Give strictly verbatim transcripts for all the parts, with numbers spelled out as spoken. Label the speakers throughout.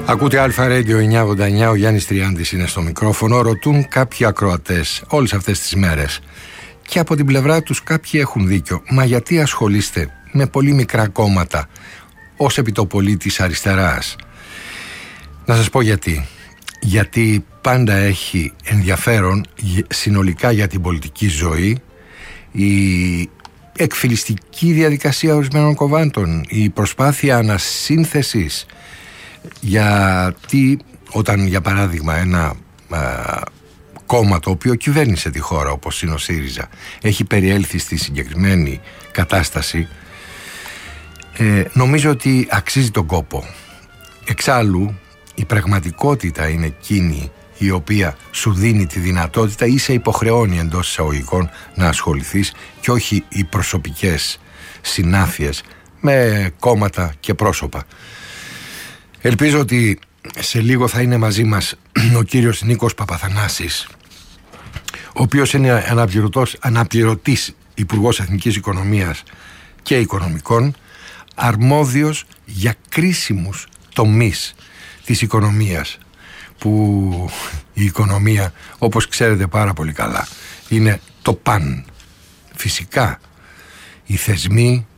Speaker 1: Ακούτε Αλφα Radio εννιακόσια ογδόντα εννιά, ο Γιάννης Τριάντης είναι στο μικρόφωνο. Ρωτούν κάποιοι ακροατές όλες αυτές τις μέρες και από την πλευρά τους κάποιοι έχουν δίκιο. Μα γιατί ασχολείστε με πολύ μικρά κόμματα ως επιτοπολί της αριστεράς? Να σας πω γιατί. Γιατί πάντα έχει ενδιαφέρον συνολικά για την πολιτική ζωή η εκφυλιστική διαδικασία ορισμένων κομμάτων, η προσπάθεια ανασύνθεσης. Γιατί όταν για παράδειγμα ένα α, κόμμα το οποίο κυβέρνησε τη χώρα όπως είναι ο ΣΥΡΙΖΑ έχει περιέλθει στη συγκεκριμένη κατάσταση, ε, νομίζω ότι αξίζει τον κόπο. Εξάλλου η πραγματικότητα είναι εκείνη η οποία σου δίνει τη δυνατότητα ή σε υποχρεώνει εντός εισαγωγικών να ασχοληθείς και όχι οι προσωπικές συνάφειες με κόμματα και πρόσωπα. Ελπίζω ότι σε λίγο θα είναι μαζί μας ο κύριος Νίκος Παπαθανάσης, ο οποίος είναι αναπληρωτός, αναπληρωτής Υπουργός Εθνικής Οικονομίας και Οικονομικών, αρμόδιος για κρίσιμους τομείς της οικονομίας, που η οικονομία, όπως ξέρετε πάρα πολύ καλά, είναι το παν. Φυσικά οι θεσμοί,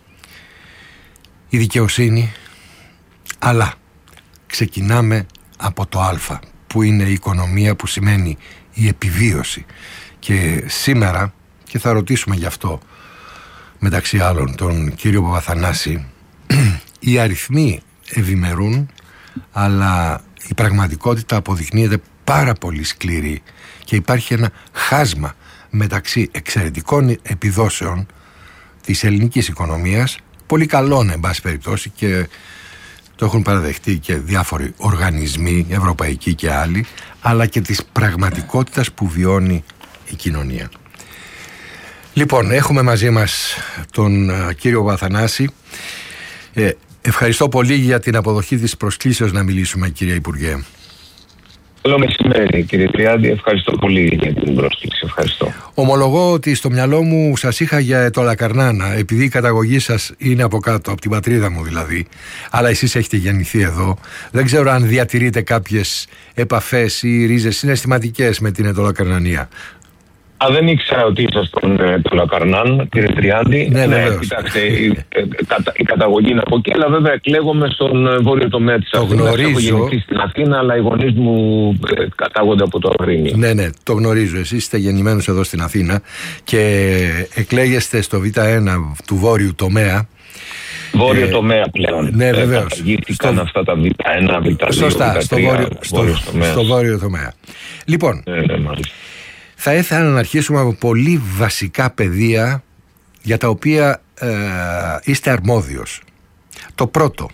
Speaker 1: η δικαιοσύνη, αλλά ξεκινάμε από το Α, που είναι η οικονομία, που σημαίνει η επιβίωση. Και σήμερα, και θα ρωτήσουμε γι' αυτό μεταξύ άλλων τον κύριο Παπαθανάση, οι αριθμοί ευημερούν, αλλά η πραγματικότητα αποδεικνύεται πάρα πολύ σκληρή και υπάρχει ένα χάσμα μεταξύ εξαιρετικών επιδόσεων της ελληνικής οικονομίας, πολύ καλών εν πάση περιπτώσει, και το έχουν παραδεχτεί και διάφοροι οργανισμοί, ευρωπαϊκοί και άλλοι, αλλά και της πραγματικότητας που βιώνει η κοινωνία. Λοιπόν, έχουμε μαζί μας τον uh, κύριο Παπαθανάση. Ε, ευχαριστώ πολύ για την αποδοχή της προσκλήσεως να μιλήσουμε, κύριε Υπουργέ.
Speaker 2: Καλό μεσημέρι, κύριε Τριάντη. Ευχαριστώ πολύ για την πρόσκληση. Ευχαριστώ.
Speaker 1: Ομολογώ ότι στο μυαλό μου σας είχα για το Λακαρνάνα, επειδή η καταγωγή σας είναι από κάτω, από την πατρίδα μου δηλαδή, αλλά εσείς έχετε γεννηθεί εδώ. Δεν ξέρω αν διατηρείτε κάποιες επαφές ή ρίζες συναισθηματικές με την Ετωλακαρνανία.
Speaker 2: Α, δεν ήξερα ότι ήσασταν το Λακαρνάν, κύριε Τριάντη.
Speaker 1: Ναι, ναι,
Speaker 2: κοιτάξτε, η, κατα, η καταγωγή είναι από εκεί, αλλά βέβαια εκλέγομαι στον βόρειο τομέα της Αθήνας.
Speaker 1: Το γνωρίζω.
Speaker 2: Έχω γεννηθεί στην Αθήνα, αλλά οι γονείς μου ε, κατάγονται από το Αγρίνιο.
Speaker 1: Ναι, ναι, το γνωρίζω. Εσείς είστε γεννημένος εδώ στην Αθήνα και εκλέγεστε στο Β ένα του βόρειου τομέα.
Speaker 2: Βόρειο ε, τομέα πλέον.
Speaker 1: Ναι, βεβαίως.
Speaker 2: Καταργήθηκαν στο... αυτά τα Β ένα, Β δύο,
Speaker 1: σωστά,
Speaker 2: Β τρία,
Speaker 1: στο βόρειο,
Speaker 2: βόρειο
Speaker 1: στο,
Speaker 2: τομέα.
Speaker 1: στο βόρειο τομέα. Λοιπόν,
Speaker 2: ναι, ναι, μάλιστα.
Speaker 1: Θα ήθελα να αρχίσουμε από πολύ βασικά πεδία για τα οποία ε, είστε αρμόδιος. Το πρώτο,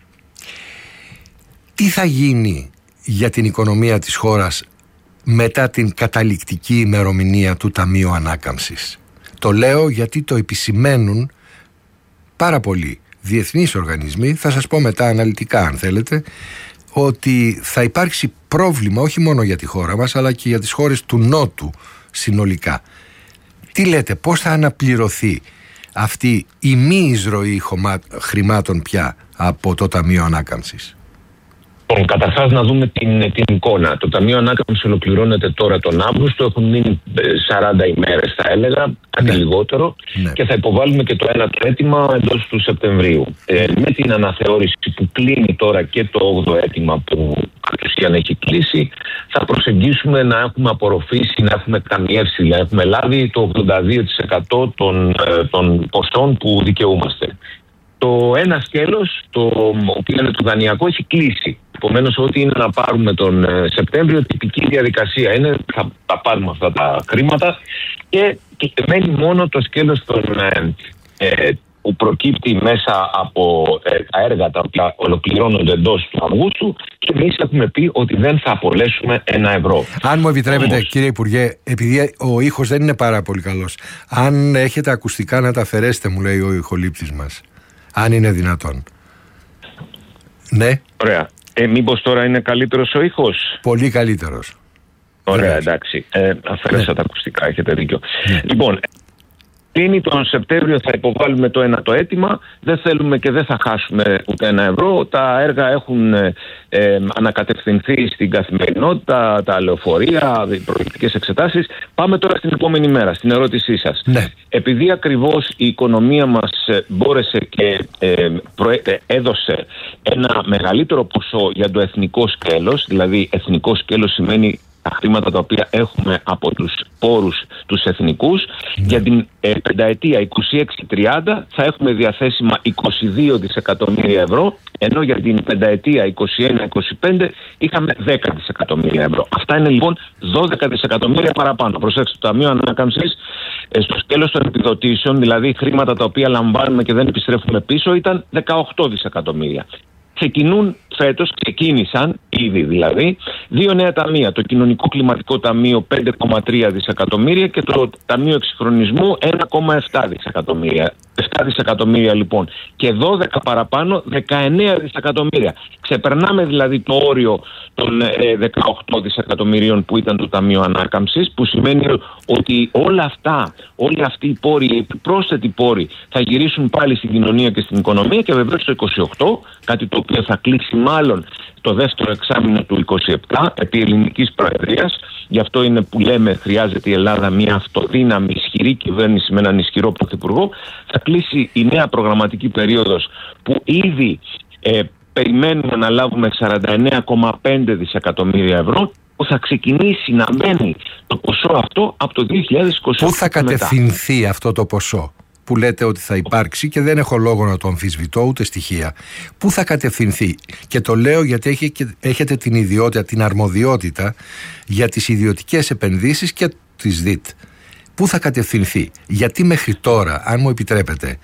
Speaker 1: τι θα γίνει για την οικονομία της χώρας μετά την καταληκτική ημερομηνία του Ταμείου Ανάκαμψης? Το λέω γιατί το επισημαίνουν πάρα πολλοί διεθνείς οργανισμοί, θα σας πω μετά αναλυτικά αν θέλετε, ότι θα υπάρξει πρόβλημα όχι μόνο για τη χώρα μας, αλλά και για τις χώρες του Νότου συνολικά. Τι λέτε, πώς θα αναπληρωθεί αυτή η μη εισρωή χρημάτων πια από το Ταμείο Ανάκαμψης?
Speaker 2: Καταρχάς να δούμε την, την εικόνα. Το Ταμείο Ανάκαμψης ολοκληρώνεται τώρα τον Αύγουστο. Έχουν μείνει σαράντα ημέρες θα έλεγα, κάτι ναι. λιγότερο, ναι. και θα υποβάλουμε και το ένα το αίτημα εντός του Σεπτεμβρίου. Ε, με την αναθεώρηση που κλείνει τώρα και το όγδοο αίτημα που κατ' ουσίαν έχει κλείσει, θα προσεγγίσουμε να έχουμε απορροφήσει, να έχουμε ταμιεύσει, να έχουμε λάβει το ογδόντα δύο τοις εκατό των, των ποσών που δικαιούμαστε. Το ένα σκέλος, το οποίο είναι το δανειακό, έχει κλείσει. Επομένως, ό,τι είναι να πάρουμε τον Σεπτέμβριο, τυπική διαδικασία είναι, θα, θα πάρουμε αυτά τα χρήματα και, και μένει μόνο το σκέλος των, ε, ε, που προκύπτει μέσα από ε, τα έργα τα οποία ολοκληρώνονται εντός του Αυγούστου, και εμείς έχουμε πει ότι δεν θα απολέσουμε ένα ευρώ.
Speaker 1: Αν μου επιτρέπετε,
Speaker 2: Όμως,
Speaker 1: κύριε Υπουργέ, επειδή ο ήχος δεν είναι πάρα πολύ καλός, αν έχετε ακουστικά να τα αφαιρέσετε, μου λέει ο ηχολήπτης μας. Αν είναι δυνατόν. Ναι.
Speaker 2: Ωραία. Ε, μήπως τώρα είναι καλύτερος ο ήχος?
Speaker 1: Πολύ καλύτερος.
Speaker 2: Ωραία, εντάξει. Ε, αφαίρεσα ναι. τα ακουστικά, έχετε δίκιο. Ναι. Λοιπόν, κλείνει, τον Σεπτέμβριο θα υποβάλουμε το ένα το αίτημα. Δεν θέλουμε και δεν θα χάσουμε ούτε ένα ευρώ. Τα έργα έχουν ε, ε, ανακατευθυνθεί στην καθημερινότητα, τα λεωφορεία, οι προληπτικές εξετάσεις. Πάμε τώρα στην επόμενη μέρα, στην ερώτησή σας.
Speaker 1: Ναι.
Speaker 2: Επειδή ακριβώς η οικονομία μας μπόρεσε και ε, προέ, ε, έδωσε ένα μεγαλύτερο ποσό για το εθνικό σκέλος, δηλαδή εθνικό σκέλος σημαίνει τα χρήματα τα οποία έχουμε από τους πόρους τους εθνικούς, mm. για την ε, πενταετία είκοσι έξι τριάντα θα έχουμε διαθέσιμα είκοσι δύο δισεκατομμύρια ευρώ, ενώ για την πενταετία είκοσι ένα είκοσι πέντε είχαμε δέκα δισεκατομμύρια ευρώ. Αυτά είναι λοιπόν δώδεκα δισεκατομμύρια παραπάνω. Προσέξτε, το Ταμείο Ανάκαμψης ε, στο σκέλος των επιδοτήσεων, δηλαδή χρήματα τα οποία λαμβάνουμε και δεν επιστρέφουμε πίσω, ήταν δεκαοκτώ δισεκατομμύρια. Ξεκινούν φέτος, ξεκίνησαν ήδη δηλαδή, δύο νέα ταμεία. Το Κοινωνικό Κλιματικό Ταμείο πέντε κόμμα τρία δισεκατομμύρια και το Ταμείο Εξυγχρονισμού ένα κόμμα επτά δισεκατομμύρια. επτά δισεκατομμύρια λοιπόν και δώδεκα παραπάνω, δεκαεννέα δισεκατομμύρια. Ξεπερνάμε δηλαδή το όριο των ε, δεκαοκτώ δισεκατομμυρίων που ήταν το Ταμείο Ανάκαμψης, που σημαίνει ότι όλα αυτά, όλοι αυτοί οι πόροι, οι επιπρόσθετοι πόροι θα γυρίσουν πάλι στην κοινωνία και στην οικονομία και βεβαίως το είκοσι οκτώ, κάτι το οποίο θα κλείσει μάλλον το δεύτερο εξάμηνο του είκοσι επτά επί ελληνικής προεδρίας. Γι' αυτό είναι που λέμε χρειάζεται η Ελλάδα μια αυτοδύναμη, ισχυρή κυβέρνηση με έναν ισχυρό πρωθυπουργό. Θα κλείσει η νέα προγραμματική περίοδος που ήδη ε, περιμένουμε να λάβουμε σαράντα εννέα κόμμα πέντε δισεκατομμύρια ευρώ, που θα ξεκινήσει να μένει το ποσό αυτό από το δύο χιλιάδες είκοσι οκτώ.
Speaker 1: Πού θα κατευθυνθεί μετά αυτό το ποσό που λέτε ότι θα υπάρξει και δεν έχω λόγο να το αμφισβητώ ούτε στοιχεία? Πού θα κατευθυνθεί? Και το λέω γιατί έχετε την ιδιότητα, την αρμοδιότητα για τις ιδιωτικές επενδύσεις και τις ΔΙΤ. Πού θα κατευθυνθεί? Γιατί μέχρι τώρα, αν μου επιτρέπετε,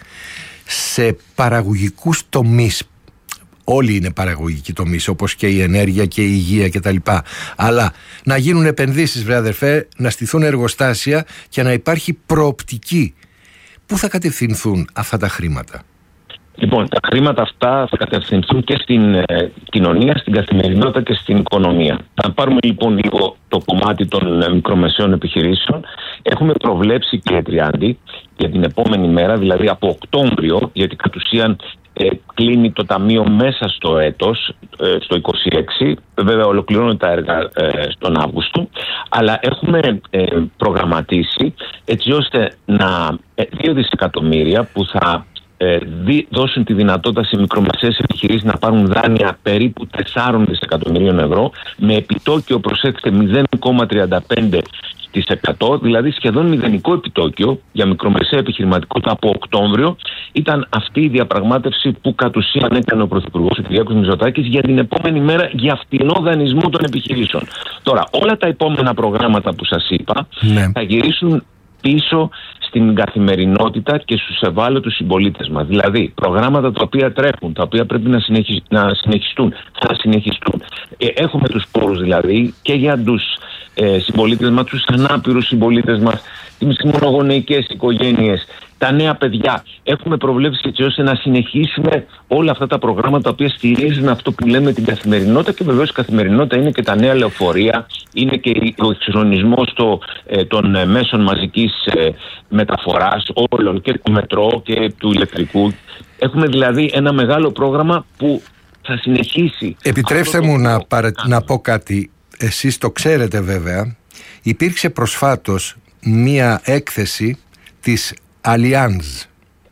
Speaker 1: σε παραγωγικούς τομείς, όλοι είναι παραγωγικοί τομείς, όπως και η ενέργεια και η υγεία κτλ. Αλλά να γίνουν επενδύσεις, βρε αδερφέ, να στηθούν εργοστάσια και να υπάρχει προοπτική. Πού θα κατευθυνθούν αυτά τα χρήματα?
Speaker 2: Λοιπόν, τα χρήματα αυτά θα κατευθυνθούν και στην ε, κοινωνία, στην καθημερινότητα και στην οικονομία. Θα πάρουμε λοιπόν λίγο το κομμάτι των ε, μικρομεσαίων επιχειρήσεων. Έχουμε προβλέψει, κύριε Τριάντη, για την επόμενη μέρα, δηλαδή από Οκτώβριο, γιατί κατ' ουσίαν ε, κλείνει το Ταμείο μέσα στο έτος, ε, στο είκοσι έξι, βέβαια ολοκληρώνουν τα έργα ε, στον Αύγουστο, αλλά έχουμε ε, προγραμματίσει έτσι ώστε να ε, δύο δισεκατομμύρια που θα ε, δι, δώσουν τη δυνατότητα σε μικρομεσαίες επιχειρήσεις να πάρουν δάνεια περίπου τεσσάρων δισεκατομμυρίων ευρώ με επιτόκιο, προσέξτε, μηδέν κόμμα τριάντα πέντε τοις εκατό, δηλαδή σχεδόν μηδενικό επιτόκιο για μικρομεσαία επιχειρηματικότητα από Οκτώβριο. Ήταν αυτή η διαπραγμάτευση που κατ' ουσίαν έκανε ο Πρωθυπουργός, ο Κυριάκος Μητσοτάκης, για την επόμενη μέρα για φτηνό δανεισμό των επιχειρήσεων. Τώρα, όλα τα επόμενα προγράμματα που σας είπα ναι. θα γυρίσουν πίσω στην καθημερινότητα και στους ευάλωτους συμπολίτες μας. Δηλαδή, προγράμματα τα οποία τρέχουν, τα οποία πρέπει να, συνεχι... να συνεχιστούν, θα συνεχιστούν. Ε, έχουμε τους πόρους δηλαδή και για τους ε, συμπολίτες μας, τους ανάπηρους συμπολίτες μας, τις μονογονεϊκές οικογένειες, τα νέα παιδιά. Έχουμε προβλέψει έτσι ώστε να συνεχίσουμε όλα αυτά τα προγράμματα τα οποία στηρίζουν αυτό που λέμε την καθημερινότητα, και βεβαίως η καθημερινότητα είναι και τα νέα λεωφορεία, είναι και ο εξυγχρονισμός ε, των ε, μέσων μαζικής ε, μεταφοράς όλων, και του μετρό και του ηλεκτρικού. Έχουμε δηλαδή ένα μεγάλο πρόγραμμα που θα συνεχίσει.
Speaker 1: Επιτρέψτε
Speaker 2: το...
Speaker 1: μου να, παρα... να πω κάτι. Εσείς το ξέρετε βέβαια. Υπήρξε προσφάτως μία έκθεση της Allianz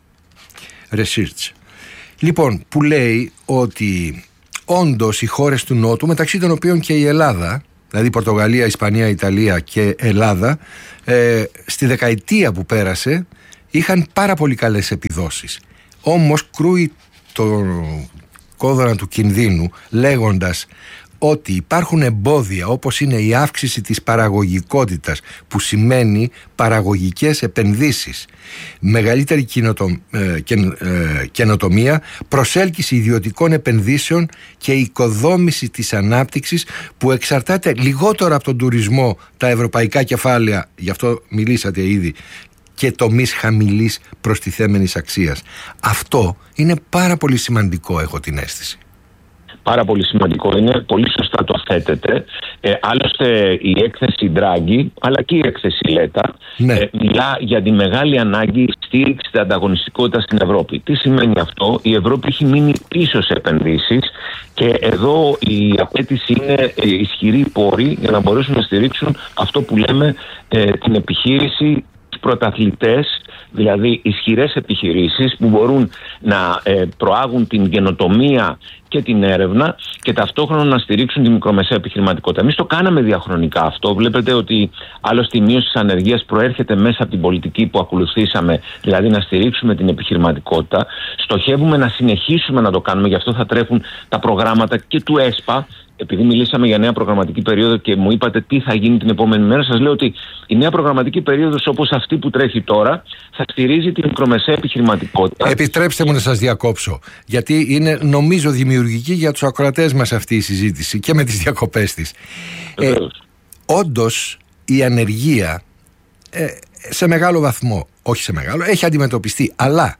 Speaker 1: Research, λοιπόν, που λέει ότι όντως οι χώρες του Νότου, μεταξύ των οποίων και η Ελλάδα, δηλαδή Πορτογαλία, Ισπανία, Ιταλία και Ελλάδα, ε, στη δεκαετία που πέρασε είχαν πάρα πολύ καλές επιδόσεις. Όμως κρούει το κόδωνα του κινδύνου λέγοντας ότι υπάρχουν εμπόδια, όπως είναι η αύξηση της παραγωγικότητας, που σημαίνει παραγωγικές επενδύσεις, μεγαλύτερη καινοτο, ε, και, ε, καινοτομία, προσέλκυση ιδιωτικών επενδύσεων και οικοδόμηση της ανάπτυξης, που εξαρτάται λιγότερο από τον τουρισμό, τα ευρωπαϊκά κεφάλαια, γι' αυτό μιλήσατε ήδη, και τομείς χαμηλής προστιθέμενης αξίας. Αυτό είναι πάρα πολύ σημαντικό, έχω την αίσθηση.
Speaker 2: Πάρα πολύ σημαντικό είναι, πολύ σωστά το θέτεται. Ε, άλλωστε η έκθεση Draghi, αλλά και η έκθεση Λέτα, ναι. ε, μιλά για τη μεγάλη ανάγκη στήριξη της ανταγωνιστικότητας στην Ευρώπη. Τι σημαίνει αυτό? Η Ευρώπη έχει μείνει πίσω σε επενδύσεις και εδώ η απέτηση είναι ισχυροί πόροι για να μπορέσουν να στηρίξουν αυτό που λέμε ε, την επιχείρηση, πρωταθλητές, δηλαδή ισχυρές επιχειρήσεις που μπορούν να ε, προάγουν την καινοτομία και την έρευνα και ταυτόχρονα να στηρίξουν τη μικρομεσαία επιχειρηματικότητα. Εμείς το κάναμε διαχρονικά αυτό. Βλέπετε ότι άλλωστε η μείωση της ανεργίας προέρχεται μέσα από την πολιτική που ακολουθήσαμε, δηλαδή να στηρίξουμε την επιχειρηματικότητα. Στοχεύουμε να συνεχίσουμε να το κάνουμε, γι' αυτό θα τρέχουν τα προγράμματα και του ΕΣΠΑ. Επειδή μιλήσαμε για νέα προγραμματική περίοδο και μου είπατε τι θα γίνει την επόμενη μέρα, σας λέω ότι η νέα προγραμματική περίοδος όπως αυτή που τρέχει τώρα θα στηρίζει την μικρομεσαία επιχειρηματικότητα.
Speaker 1: Επιτρέψτε μου να σας διακόψω, γιατί είναι νομίζω δημιουργική για τους ακροατές μας αυτή η συζήτηση και με τις διακοπές της. Ε, όντως η ανεργία ε, σε μεγάλο βαθμό, όχι σε μεγάλο, έχει αντιμετωπιστεί, αλλά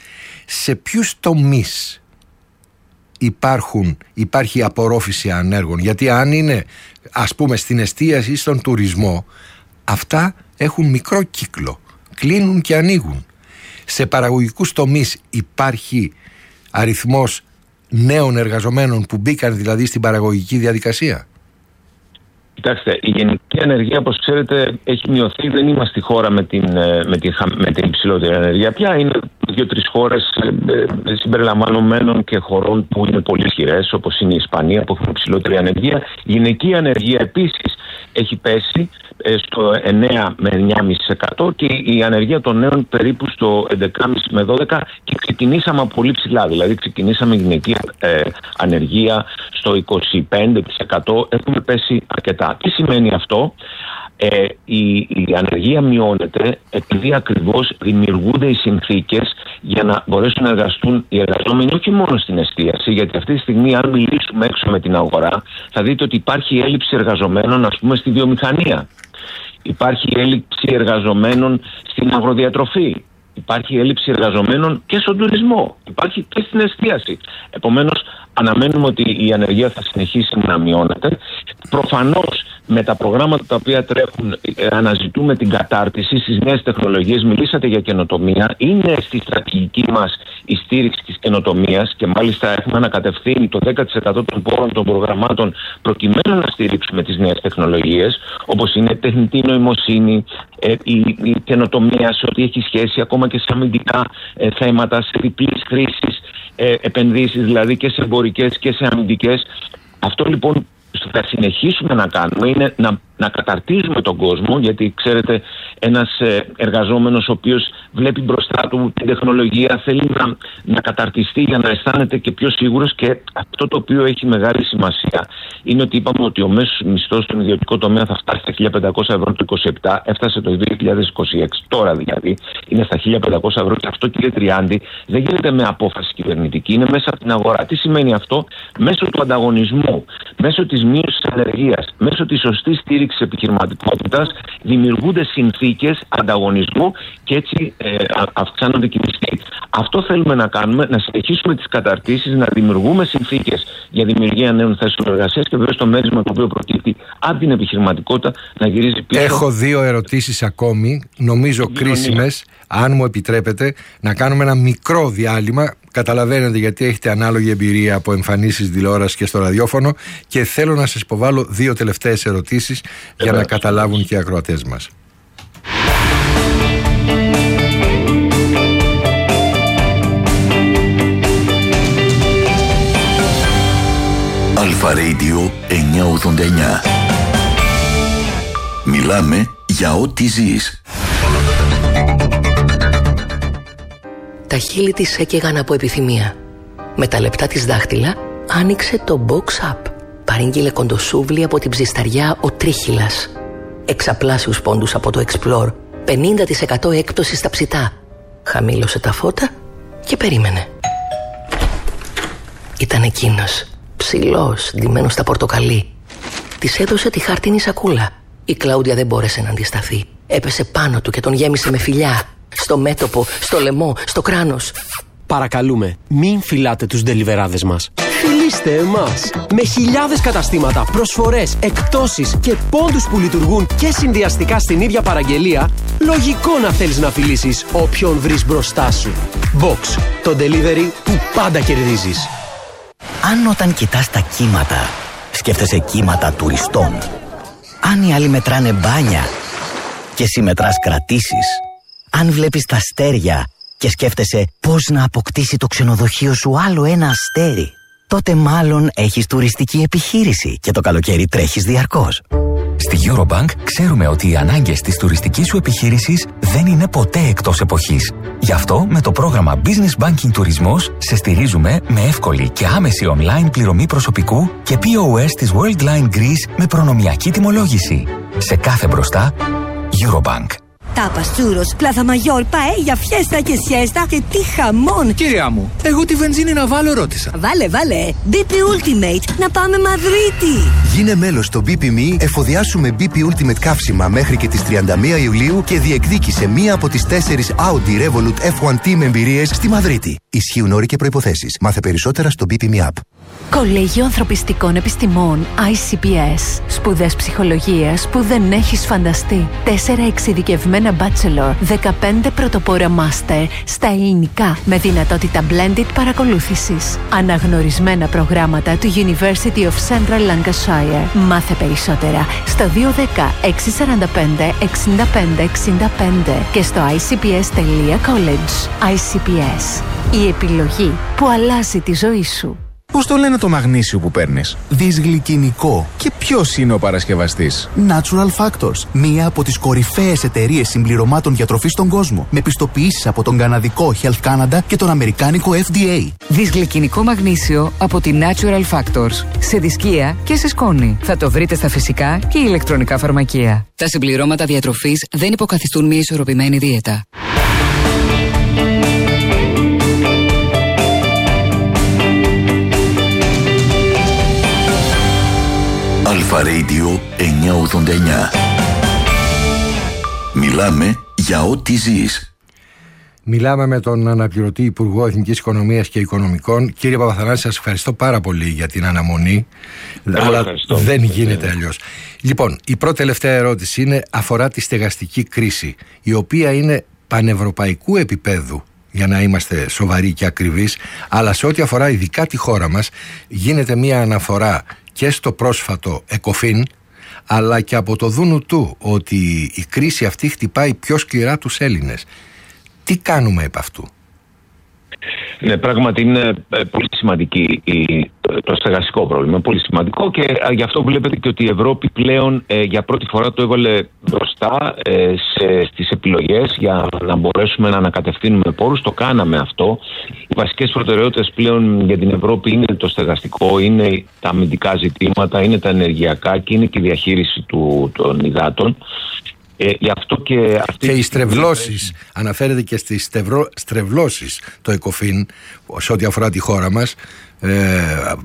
Speaker 1: σε ποιους τομείς Υπάρχουν, υπάρχει απορρόφηση ανέργων? Γιατί αν είναι, ας πούμε, στην εστίαση ή στον τουρισμό, αυτά έχουν μικρό κύκλο, κλείνουν και ανοίγουν. Σε παραγωγικούς τομείς υπάρχει αριθμός νέων εργαζομένων που μπήκαν δηλαδή στην παραγωγική διαδικασία?
Speaker 2: Κοιτάξτε, η γενική ανεργία, όπως ξέρετε, έχει μειωθεί. Δεν είμαστε στη χώρα με την, με την, με την υψηλότερη ανεργία. Πια είναι δύο-τρεις χώρες ε, συμπεριλαμβανομένων και χωρών που είναι πολύ ισχυρές, όπως είναι η Ισπανία, που έχουν υψηλότερη ανεργία. Η γυναική ανεργία επίσης έχει πέσει ε, στο εννέα με εννιά κόμμα πέντε τοις εκατό και η ανεργία των νέων περίπου στο έντεκα κόμμα πέντε με δώδεκα τοις εκατό και ξεκινήσαμε πολύ ψηλά. Δηλαδή, ξεκινήσαμε γυναική ε, ανεργία στο είκοσι πέντε τοις εκατό. Έχουμε πέσει αρκετά. Τι σημαίνει αυτό? Ε, η, η ανεργία μειώνεται επειδή ακριβώς δημιουργούνται οι συνθήκες για να μπορέσουν να εργαστούν οι εργαζόμενοι όχι μόνο στην εστίαση, γιατί αυτή τη στιγμή αν μιλήσουμε έξω με την αγορά θα δείτε ότι υπάρχει έλλειψη εργαζομένων, ας πούμε, στη βιομηχανία, υπάρχει έλλειψη εργαζομένων στην αγροδιατροφή, υπάρχει έλλειψη εργαζομένων και στον τουρισμό, υπάρχει και στην εστίαση. Επομένως, αναμένουμε ότι η ανεργία θα συνεχίσει να μειώνεται. Προφανώς με τα προγράμματα τα οποία τρέχουν αναζητούμε την κατάρτιση στις νέες τεχνολογίες. Μιλήσατε για καινοτομία. Είναι στη στρατηγική μας η στήριξη της καινοτομίας και μάλιστα έχουμε ανακατευθύνει το δέκα τοις εκατό των πόρων των προγραμμάτων προκειμένου να στηρίξουμε τις νέες τεχνολογίες, όπως είναι τεχνητή νοημοσύνη, η, η καινοτομία σε ό,τι έχει σχέση ακόμα και σε αμυντικά ε, θέματα, σε διπλής χρήσης ε, επενδύσεις, δηλαδή και σε εμπορικές και σε αμυντικές. Αυτό λοιπόν θα συνεχίσουμε να κάνουμε είναι να, να καταρτίζουμε τον κόσμο, γιατί ξέρετε ένας εργαζόμενος ο οποίος βλέπει μπροστά του την τεχνολογία θέλει να, να καταρτιστεί για να αισθάνεται και πιο σίγουρος, και αυτό το οποίο έχει μεγάλη σημασία είναι ότι είπαμε ότι ο μέσος μισθός στον ιδιωτικό τομέα θα φτάσει στα χίλια πεντακόσια ευρώ το είκοσι επτά, έφτασε το δύο χιλιάδες είκοσι έξι, τώρα δηλαδή είναι στα χίλια πεντακόσια ευρώ, και αυτό, κύριε Τριάντη, δεν γίνεται με απόφαση κυβερνητική, είναι μέσα από την αγορά. Τι σημαίνει αυτό? Μέσω του ανταγωνισμού, μέσω της μείωσης της ανεργίας, μέσω της σωστής στήριξης επιχειρηματικότητας δημιουργούνται συνθήκες ανταγωνισμού και έτσι ε, αυξάνονται και οι μισθοί. Αυτό θέλουμε να κάνουμε, να συνεχίσουμε τις καταρτήσεις, να δημιουργούμε συνθήκες για δημιουργία νέων θέσεων εργασίας και βέβαια το μέρισμα το οποίο προκύπτει από την επιχειρηματικότητα να γυρίζει πίσω.
Speaker 1: Έχω δύο ερωτήσεις ακόμη, νομίζω κρίσιμες, αν μου επιτρέπετε, να κάνουμε ένα μικρό διάλειμμα. Καταλαβαίνετε γιατί έχετε ανάλογη εμπειρία από εμφανίσεις τηλεόραση και στο ραδιόφωνο, και θέλω να σας υποβάλω δύο τελευταίες ερωτήσεις για να καταλάβουν και οι ακροατές μας.
Speaker 3: Αλφα Radio εννιακόσια ογδόντα εννιά. Μιλάμε για ό,τι ζεις.
Speaker 4: Τα χείλη της έκαιγαν από επιθυμία. Με τα λεπτά της δάχτυλα άνοιξε το Box Up. Παρήγγειλε κοντοσούβλι από την ψισταριά ο Τρίχυλας. Εξαπλάσιους πόντους από το Explore. πενήντα τοις εκατό έκπτωση στα ψητά. Χαμήλωσε τα φώτα και περίμενε. Ήταν εκείνος, ψηλός, ντυμένος στα πορτοκαλί. Της έδωσε τη χάρτινη σακούλα. Η Κλάουδια δεν μπόρεσε να αντισταθεί. Έπεσε πάνω του και τον γέμισε με φιλιά. Στο μέτωπο, στο λαιμό, στο κράνος.
Speaker 5: Παρακαλούμε, μην φυλάτε τους ντελιβεράδες μας. Φιλήστε εμάς! Με χιλιάδες καταστήματα, προσφορές, εκπτώσεις και πόντους που λειτουργούν και συνδυαστικά στην ίδια παραγγελία, λογικό να θέλεις να φιλήσεις όποιον βρεις μπροστά σου. Box, το delivery που πάντα κερδίζεις.
Speaker 6: Αν όταν κοιτάς τα κύματα, σκέφτεσαι κύματα τουριστών. Αν οι άλλοι μετράνε μπάνια και εσύ μετράς κρατήσεις. Αν βλέπεις τα αστέρια και σκέφτεσαι πώς να αποκτήσει το ξενοδοχείο σου άλλο ένα αστέρι, τότε μάλλον έχεις τουριστική επιχείρηση και το καλοκαίρι τρέχεις διαρκώς.
Speaker 7: Στη Eurobank ξέρουμε ότι οι ανάγκες της τουριστικής σου επιχείρησης δεν είναι ποτέ εκτός εποχής. Γι' αυτό με το πρόγραμμα Business Banking Τουρισμός σε στηρίζουμε με εύκολη και άμεση online πληρωμή προσωπικού και πι ο ες της Worldline Greece με προνομιακή τιμολόγηση. Σε κάθε μπροστά, Eurobank.
Speaker 8: Τάπας, τσούρος, πλάθα μαγιόρ, παέλια, φιέστα και σιέστα και τι χαμόν!
Speaker 9: Κυρία μου, εγώ τη βενζίνη να βάλω ρώτησα.
Speaker 8: Βάλε, βάλε! μπι πι Ultimate, να πάμε Μαδρίτη!
Speaker 10: Γίνε μέλος στο μπι πι εμ ι, εφοδιάσου με μπι πι Ultimate καύσιμα μέχρι και τις τριάντα μία Ιουλίου και διεκδίκησε μία από τις τέσσερις Audi Revolut εφ ουάν τι με εμπειρίες στη Μαδρίτη. Ισχύουν όροι και προϋποθέσεις. Μάθε περισσότερα στο μπι πι εμ ι App.
Speaker 11: Κολέγιο Ανθρωπιστικών Επιστημών άι σι πι ες. Σπουδές ψυχολογίας που δεν έχεις φανταστεί. Τέσσερα εξειδικευμένα bachelor, δεκαπέντε πρωτοπόρα master στα ελληνικά με δυνατότητα blended παρακολούθησης. Αναγνωρισμένα προγράμματα του University of Central Lancashire. Μάθε περισσότερα στο δύο ένα μηδέν έξι τέσσερα πέντε εξήντα πέντε εξήντα πέντε και στο άι σι πι ες τελεία college. άι σι πι ες. Η επιλογή που αλλάζει τη ζωή σου.
Speaker 9: Πώς το λένε το μαγνήσιο που παίρνεις? Δυσγλυκινικό. Και ποιος είναι ο παρασκευαστής?
Speaker 12: Natural Factors, μία από τις κορυφαίες εταιρείες συμπληρωμάτων διατροφής στον κόσμο, με πιστοποιήσεις από τον καναδικό Health Canada και τον αμερικάνικο εφ ντι έι.
Speaker 13: Δυσγλυκινικό μαγνήσιο από τη Natural Factors. Σε δισκία και σε σκόνη. Θα το βρείτε στα φυσικά και ηλεκτρονικά φαρμακεία. Τα συμπληρώματα διατροφής δεν υποκαθιστούν μια ισορροπημένη δίαιτα.
Speaker 3: Αλφα Radio εννιακόσια ογδόντα εννιά. Μιλάμε για ό,τι ζεις.
Speaker 1: Μιλάμε με τον αναπληρωτή Υπουργό Εθνικής Οικονομίας και Οικονομικών. Κύριε Παπαθανάση, σας ευχαριστώ πάρα πολύ για την αναμονή.
Speaker 2: Εγώ
Speaker 1: αλλά
Speaker 2: ευχαριστώ.
Speaker 1: δεν γίνεται αλλιώς. Λοιπόν, η πρώτη τελευταία ερώτηση είναι, αφορά τη στεγαστική κρίση, η οποία είναι πανευρωπαϊκού επίπεδου, για να είμαστε σοβαροί και ακριβείς, αλλά σε ό,τι αφορά ειδικά τη χώρα μας, γίνεται μία αναφορά και στο πρόσφατο ΕΚΟΦΗΝ, αλλά και από το δούνου του, ότι η κρίση αυτή χτυπάει πιο σκληρά τους Έλληνες. Τι κάνουμε επ' αυτού?
Speaker 2: Ναι, πράγματι είναι πολύ σημαντική η, το στεγαστικό πρόβλημα. Πολύ σημαντικό και γι' αυτό βλέπετε και ότι η Ευρώπη πλέον ε, για πρώτη φορά το έβαλε μπροστά ε, σε, στις επιλογές για να μπορέσουμε να ανακατευθύνουμε πόρους. Το κάναμε αυτό. Οι βασικές προτεραιότητες πλέον για την Ευρώπη είναι το στεγαστικό, είναι τα αμυντικά ζητήματα, είναι τα ενεργειακά και είναι και η διαχείριση του, των υδάτων. Ε, γι' αυτό και, αυτή
Speaker 1: και οι στρεβλώσεις, αναφέρεται και στις στρεβλώσεις το ΕΚΟΦΗΝ σε ό,τι αφορά τη χώρα μας. ε,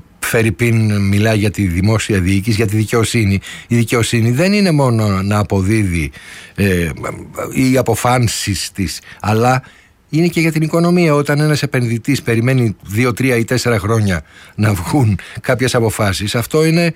Speaker 1: Φερρυπίν μιλάει για τη δημόσια διοίκηση, για τη δικαιοσύνη. Η δικαιοσύνη δεν είναι μόνο να αποδίδει ε, οι αποφάνσεις της, αλλά είναι και για την οικονομία. Όταν ένας επενδυτής περιμένει δύο, τρία ή τέσσερα χρόνια να βγουν κάποιες αποφάσεις, αυτό είναι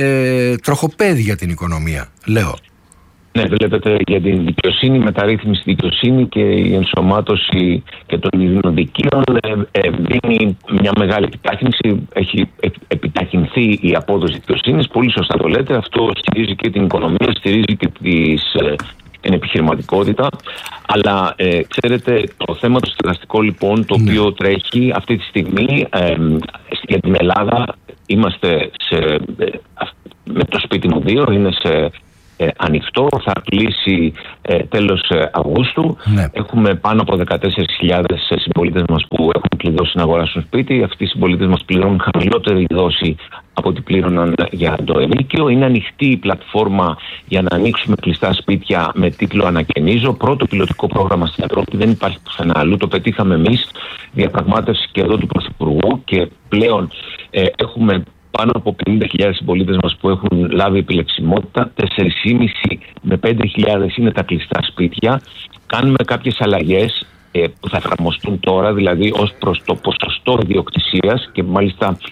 Speaker 1: ε, τροχοπέδι για την οικονομία, λέω.
Speaker 2: Ναι, βλέπετε, για την δικαιοσύνη, μεταρρύθμιση δικαιοσύνη και η ενσωμάτωση και των ειρηνοδικείων ε, ε, δίνει μια μεγάλη επιτάχυνση. Έχει επιταχυνθεί η απόδοση δικαιοσύνης. Πολύ σωστά το λέτε. Αυτό στηρίζει και την οικονομία, στηρίζει και τις, ε, την επιχειρηματικότητα. Αλλά ε, ξέρετε, το θέμα το στεγαστικό λοιπόν, το οποίο ναι. τρέχει αυτή τη στιγμή ε, για την Ελλάδα, είμαστε σε, ε, με το σπίτι μου δύο, είναι σε Ε, ανοιχτό, θα κλείσει ε, τέλος ε, Αυγούστου. Ναι. Έχουμε πάνω από δεκατέσσερις χιλιάδες συμπολίτες μας που έχουν κλειδώσει να αγοράσουν σπίτι. Αυτοί οι συμπολίτες μας πληρώνουν χαμηλότερη δόση από ό,τι πλήρωναν για το ενίκιο. Είναι ανοιχτή η πλατφόρμα για να ανοίξουμε κλειστά σπίτια με τίτλο Ανακαινίζω. Πρώτο πιλωτικό πρόγραμμα στην Ευρώπη, δεν υπάρχει πουθενά αλλού. Το πετύχαμε εμείς, διαπραγμάτευση και εδώ του Πρωθυπουργού, και πλέον ε, έχουμε πάνω από πενήντα χιλιάδες συμπολίτες μας που έχουν λάβει επιλεξιμότητα. τέσσερα χιλιάδες πεντακόσιες με πέντε χιλιάδες είναι τα κλειστά σπίτια. Κάνουμε κάποιες αλλαγές ε, που θα εφαρμοστούν τώρα, δηλαδή ως προς το ποσοστό ιδιοκτησίας, και μάλιστα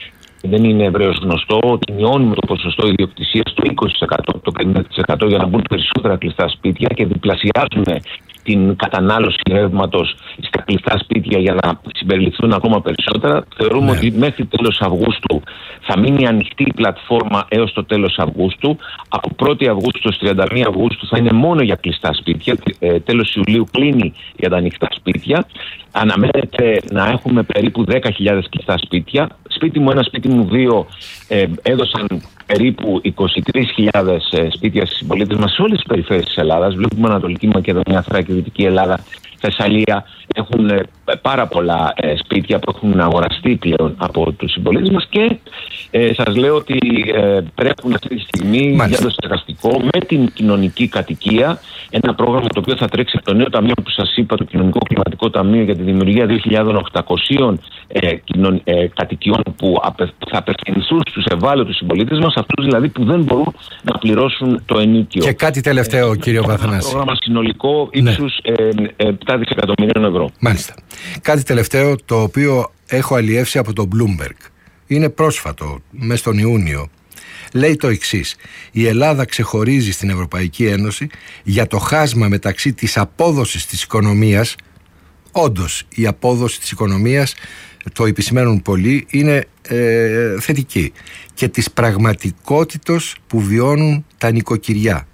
Speaker 2: δεν είναι ευρέως γνωστό ότι μειώνουμε το ποσοστό ιδιοκτησίας του είκοσι τοις εκατό, το πενήντα τοις εκατό για να μπουν περισσότερα κλειστά σπίτια και διπλασιάζουμε την κατανάλωση ρεύματος στα κλειστά σπίτια για να συμπεριληφθούν ακόμα περισσότερα. Θεωρούμε ναι. ότι μέχρι τέλος Αυγούστου θα μείνει ανοιχτή η πλατφόρμα έως το τέλος Αυγούστου. Από πρώτη Αυγούστου έως τριάντα μία Αυγούστου θα είναι μόνο για κλειστά σπίτια. Ε, τέλος Ιουλίου κλείνει για τα ανοιχτά σπίτια. Αναμένεται να έχουμε περίπου δέκα χιλιάδες κλειστά σπίτια. Σπίτι μου ένα, σπίτι μου δύο ε, έδωσαν περίπου είκοσι τρεις χιλιάδες ε, σπίτια στις συμπολίτες μας σε όλες τις περιφέρειες της Ελλάδας. Βλέπουμε Ανατολική Μακεδονία, Θράκη, Δυτική Ελλάδα, Θεσσαλία. Έχουν ε, πάρα πολλά ε, σπίτια που έχουν αγοραστεί πλέον από τους συμπολίτες μας και ε, σας λέω ότι ε, πρέπει αυτή τη στιγμή για το στεγαστικό με την κοινωνική κατοικία, ένα πρόγραμμα το οποίο θα τρέξει από το νέο ταμείο που σας είπα, το Κοινωνικό Κλιματικό Ταμείο, για τη δημιουργία δύο χιλιάδες οκτακοσίων ε, κοινων, ε, κατοικιών που απε, θα απευθυνθούν στους ευάλωτους συμπολίτες μας, αυτούς δηλαδή που δεν μπορούν να πληρώσουν το ενίκιο.
Speaker 1: Και κάτι τελευταίο, ε, κύριε Βαθανάση.
Speaker 2: Ένα πρόγραμμα συνολικό ύψους ναι. ε, ε, επτά δισεκατομμυρίων ευρώ.
Speaker 1: Μάλιστα. Κάτι τελευταίο το οποίο έχω αλλιεύσει από το Bloomberg. Είναι πρόσφατο, μέσα στον Ιούνιο. Λέει το εξής: η Ελλάδα ξεχωρίζει στην Ευρωπαϊκή Ένωση για το χάσμα μεταξύ της απόδοσης της οικονομίας. Όντως η απόδοση της οικονομίας, το επισημαίνουν πολλοί, είναι ε, θετική, και της πραγματικότητος που βιώνουν τα νοικοκυριά.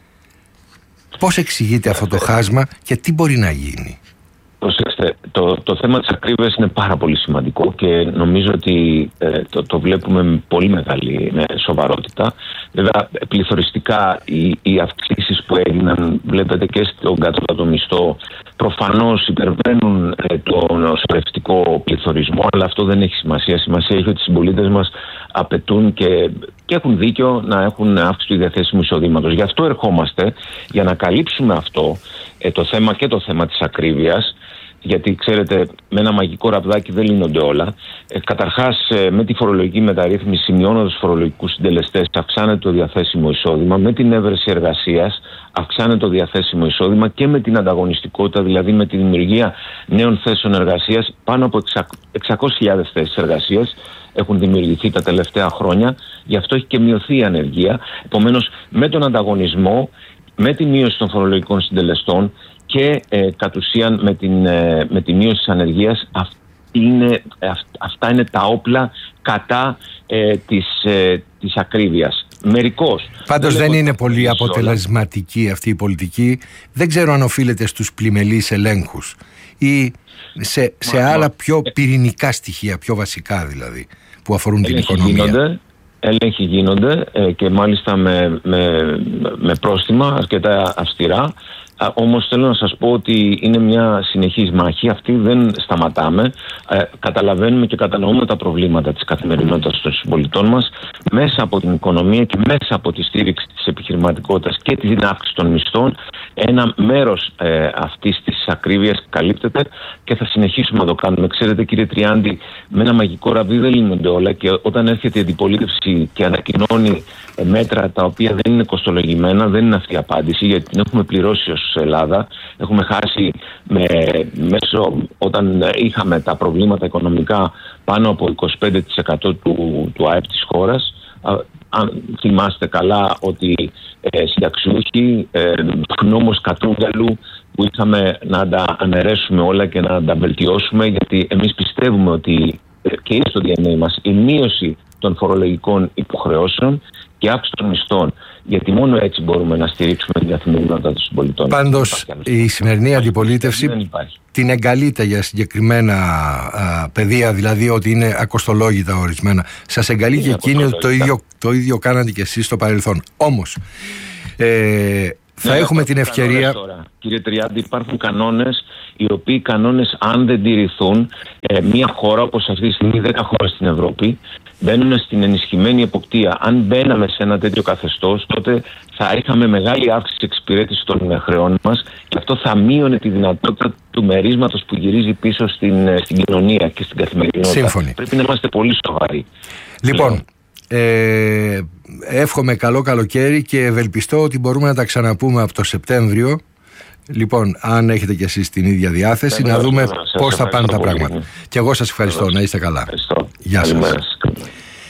Speaker 1: Πώς εξηγείται αυτό το χάσμα και τι μπορεί να γίνει?
Speaker 2: Προσέξτε, το, το θέμα της ακρίβειας είναι πάρα πολύ σημαντικό και νομίζω ότι ε, το, το βλέπουμε με πολύ μεγάλη με σοβαρότητα. Βέβαια, πληθωριστικά οι, οι αυξήσεις που έγιναν, βλέπετε, και στον κατώτατο μισθό, προφανώς υπερβαίνουν ε, τον σωρευτικό πληθωρισμό, αλλά αυτό δεν έχει σημασία. Σημασία έχει ότι οι συμπολίτες μας απαιτούν και, και έχουν δίκιο να έχουν αύξηση του διαθέσιμου εισοδήματος. Γι' αυτό ερχόμαστε, για να καλύψουμε αυτό ε, το θέμα και το θέμα της ακρίβειας. Γιατί ξέρετε, με ένα μαγικό ραβδάκι δεν λύνονται όλα. Ε, καταρχάς, ε, με τη φορολογική μεταρρύθμιση, μειώνοντας τους φορολογικούς συντελεστές, αυξάνεται το διαθέσιμο εισόδημα. Με την έβρεση εργασίας, αυξάνεται το διαθέσιμο εισόδημα, και με την ανταγωνιστικότητα, δηλαδή με τη δημιουργία νέων θέσεων εργασίας. Πάνω από εξακόσιες χιλιάδες θέσεις εργασίας έχουν δημιουργηθεί τα τελευταία χρόνια. Γι' αυτό έχει και μειωθεί η ανεργία. Επομένως, με τον ανταγωνισμό, με τη μείωση των φορολογικών συντελεστών και ε, κατ' ουσίαν με, την, ε, με τη μείωση της ανεργίας, αυ, είναι, αυ, αυτά είναι τα όπλα κατά ε, της, ε, της ακρίβειας. Μερικώς.
Speaker 1: Πάντως δεν, δεν είναι πολύ αποτελεσματική όλα αυτή η πολιτική. Δεν ξέρω αν οφείλεται στους πλημελείς ελέγχους ή σε, σε μα, άλλα πιο πυρηνικά στοιχεία, πιο βασικά δηλαδή, που αφορούν την οικονομία.
Speaker 2: Γίνονται. Έλεγχοι γίνονται ε, και μάλιστα με, με, με πρόστιμα αρκετά αυστηρά. Α, όμως θέλω να σας πω ότι είναι μια συνεχής μάχη. Αυτή δεν σταματάμε. Ε, καταλαβαίνουμε και κατανοούμε τα προβλήματα της καθημερινότητας των συμπολιτών μας μέσα από την οικονομία και μέσα από τη στήριξη της επιχειρηματικότητας και την αύξηση των μισθών. Ένα μέρος ε, αυτής της ακρίβειας καλύπτεται και θα συνεχίσουμε να το κάνουμε. Ξέρετε, κύριε Τριάντη, με ένα μαγικό ραβδί δεν λύνονται όλα, και όταν έρχεται η αντιπολίτευση και ανακοινώνει ε, μέτρα τα οποία δεν είναι κοστολογημένα, δεν είναι αυτή η απάντηση, γιατί την έχουμε πληρώσει ως Ελλάδα. Έχουμε χάσει με, μέσω, όταν είχαμε τα προβλήματα οικονομικά, πάνω από είκοσι πέντε τοις εκατό του, του ΑΕΠ της χώρας. Αν θυμάστε καλά ότι ε, συνταξιούχοι, ε, νόμος Κατρούγκαλου, που είχαμε να τα αναιρέσουμε όλα και να τα βελτιώσουμε, γιατί εμείς πιστεύουμε ότι ε, και είναι στο ντι εν έι μας η μείωση των φορολογικών υποχρεώσεων και αύξηση των μισθών, γιατί μόνο έτσι μπορούμε να στηρίξουμε την καθημερινότητα των συμπολιτών.
Speaker 1: Πάντως η σημερινή αντιπολίτευση την εγκαλείται για συγκεκριμένα α, πεδία, δηλαδή ότι είναι ακοστολόγητα ορισμένα. Σας εγκαλεί και εκείνοι ότι το ίδιο, το ίδιο κάνατε και εσείς στο παρελθόν. Όμως ε, θα ναι, έχουμε την ευκαιρία...
Speaker 2: Τώρα, κύριε Τριάντη, υπάρχουν κανόνες, οι οποίοι κανόνες, αν δεν τηρηθούν, ε, μια χώρα όπως αυτή τη στιγμή, δέκα χώρες στην Ευρώπη μπαίνουν στην ενισχυμένη εποπτεία. Αν μπαίναμε σε ένα τέτοιο καθεστώς, τότε θα είχαμε μεγάλη αύξηση εξυπηρέτηση των χρεών μας, και αυτό θα μείωνε τη δυνατότητα του μερίσματος που γυρίζει πίσω στην, στην κοινωνία και στην καθημερινότητα.
Speaker 1: Σύμφωνοι.
Speaker 2: Πρέπει να είμαστε πολύ σοβαροί.
Speaker 1: Λοιπόν, ε, εύχομαι καλό καλοκαίρι και ευελπιστώ ότι μπορούμε να τα ξαναπούμε από το Σεπτέμβριο. Λοιπόν, αν έχετε κι εσείς την ίδια διάθεση, να δούμε πώς θα πάνε τα πράγματα. Και εγώ σας ευχαριστώ. Να είστε καλά.
Speaker 2: Ευχαριστώ.
Speaker 1: Γεια σας.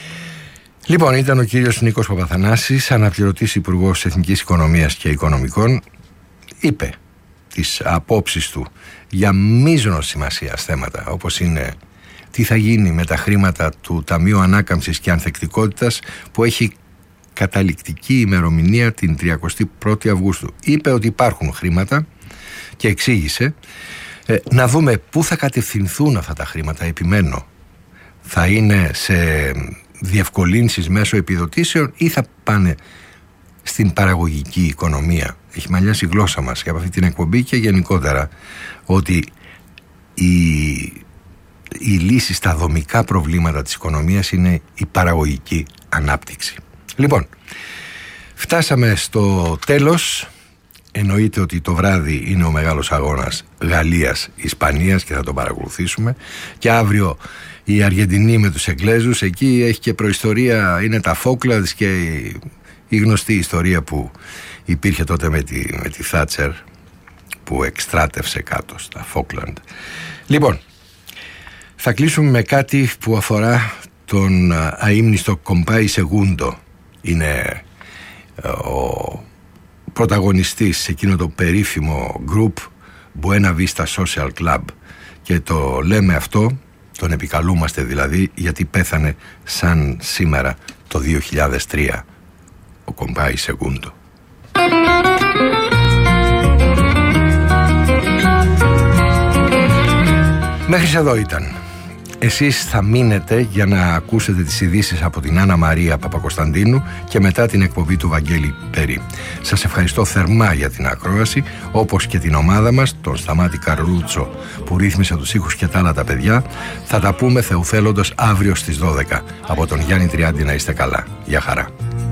Speaker 1: Λοιπόν, ήταν ο κύριος Νίκος Παπαθανάσης, αναπληρωτής Υπουργός Εθνικής Οικονομίας και Οικονομικών. Είπε τις απόψεις του για μείζωνος σημασίας θέματα, όπως είναι τι θα γίνει με τα χρήματα του Ταμείου Ανάκαμψης και Ανθεκτικότητας, που έχει καταληκτική ημερομηνία την τριαντάτη πρώτη Αυγούστου. Είπε ότι υπάρχουν χρήματα και εξήγησε ε, να δούμε πού θα κατευθυνθούν αυτά τα χρήματα. Επιμένω, θα είναι σε διευκολύνσεις μέσω επιδοτήσεων ή θα πάνε στην παραγωγική οικονομία. Έχει μαλλιάσει η γλώσσα μας και από αυτή την εκπομπή και γενικότερα ότι η, η λύση στα δομικά προβλήματα της οικονομίας είναι η παραγωγική ανάπτυξη. Λοιπόν, φτάσαμε στο τέλος. Εννοείται ότι το βράδυ είναι ο μεγάλος αγώνας Γαλλίας-Ισπανίας και θα τον παρακολουθήσουμε. Και αύριο η Αργεντινή με τους Εγγλέζους. Εκεί έχει και προϊστορία, είναι τα Falklands και η, η γνωστή ιστορία που υπήρχε τότε με τη, με τη Θάτσερ, που εκστράτευσε κάτω στα Falkland. Λοιπόν, θα κλείσουμε με κάτι που αφορά τον αείμνηστο Κομπάι Σεγούντο. Είναι ο πρωταγωνιστής σε εκείνο το περίφημο group Buena Vista Social Club, και το λέμε αυτό, τον επικαλούμαστε δηλαδή, γιατί πέθανε σαν σήμερα το δύο χιλιάδες τρία ο Κομπάι Σεγούντο. Μέχρι εδώ ήταν. Εσείς θα μείνετε για να ακούσετε τις ειδήσεις από την Άννα Μαρία Παπακοσταντίνου και μετά την εκπομπή του Βαγγέλη Περί. Σας ευχαριστώ θερμά για την ακρόαση, όπως και την ομάδα μας, τον Σταμάτη Καρλούτσο που ρύθμισε τους ήχους και τα άλλα τα παιδιά. Θα τα πούμε θεουθέλοντος αύριο στις δώδεκα. Από τον Γιάννη Τριάντη να είστε καλά. Γεια χαρά.